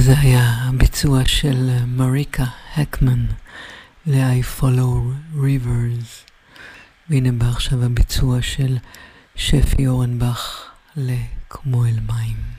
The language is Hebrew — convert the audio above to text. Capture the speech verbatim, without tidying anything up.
זה היה הביצוע של מריקה הקמן ל-I Follow Rivers. והנה בא עכשיו הביצוע של שפי אורנבך לכמו אל מים.